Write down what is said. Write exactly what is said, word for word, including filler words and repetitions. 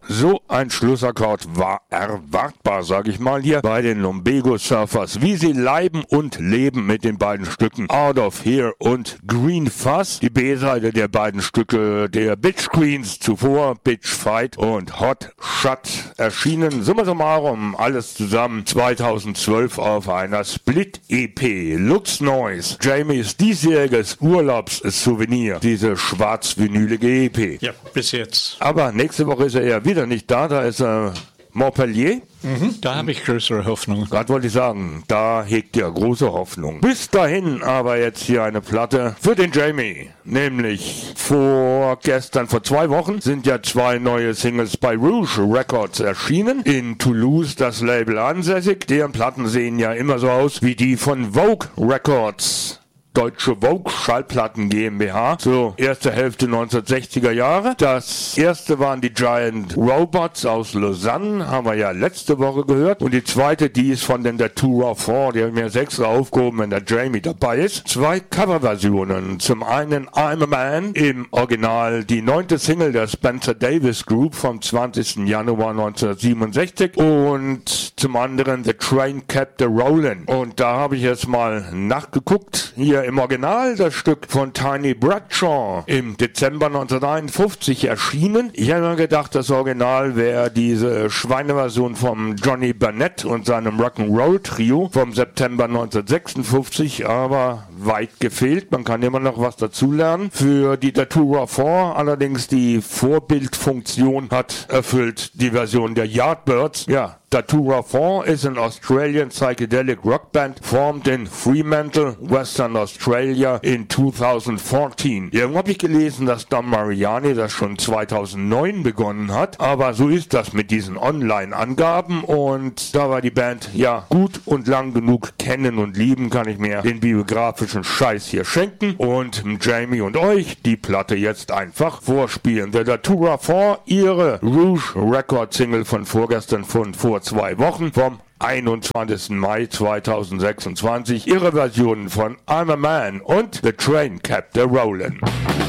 so ein Schlussakkord war erwartbar, sag ich mal, hier bei den Lumbago Surfers, wie sie leiben und leben mit den beiden Stücken Out of Here und Green Fuzz. Die B-Seite der beiden Stücke der Bitch Queens zuvor, Bitch Fight und Hot Shot erschienen. Summa summarum, alles zusammen zweitausendzwölf auf einer Split-E P. Lux Noise, Jamies diesjähriges Urlaubssouvenir, diese schwarz-vinylige E P. Ja, bis jetzt. Aber nächste Woche ist er ja wieder nicht da, da ist er Montpellier. Mhm, da habe ich größere Hoffnung. Gerade wollte ich sagen, da hegt er große Hoffnung. Bis dahin aber jetzt hier eine Platte für den Jamie. Nämlich vorgestern, vor zwei Wochen, sind ja zwei neue Singles bei Rouge Records erschienen. In Toulouse das Label ansässig. Deren Platten sehen ja immer so aus wie die von Vogue Records. Deutsche Vogue Schallplatten GmbH, so erste Hälfte neunzehnhundertsechziger Jahre. Das erste waren die Giant Robots aus Lausanne, haben wir ja letzte Woche gehört. Und die zweite, die ist von den Datura vier, die haben mir sechs aufgehoben, wenn der Jamie dabei ist. Zwei Coverversionen. Zum einen I'm a Man, im Original die neunte Single der Spencer Davis Group vom zwanzigsten Januar neunzehnhundertsiebenundsechzig und zum anderen The Train Kept a Rollin'. Und da habe ich jetzt mal nachgeguckt, hier im Original das Stück von Tiny Bradshaw im Dezember neunzehnhunderteinundfünfzig erschienen. Ich habe mir gedacht, das Original wäre diese Schweineversion vom Johnny Burnett und seinem Rock'n'Roll Trio vom September neunzehnhundertsechsundfünfzig, aber weit gefehlt. Man kann immer noch was dazulernen. Für die Datura vier allerdings die Vorbildfunktion hat erfüllt die Version der Yardbirds. Ja, Datura vier is an Australian psychedelic rock band formed in Fremantle, Western Australia in zweitausendvierzehn. Irgendwo habe ich gelesen, dass Don Mariani das schon zweitausendneun begonnen hat, aber so ist das mit diesen Online-Angaben und da war die Band ja gut und lang genug kennen und lieben, kann ich mir den biografischen Scheiß hier schenken und Jamie und euch die Platte jetzt einfach vorspielen. Der Datura vier, ihre Rouge Record Single von vorgestern von vor zwei Wochen vom einundzwanzigsten Mai zweitausendsechsundzwanzig, ihre Versionen von I'm a Man und The Train Kept a Rollin'.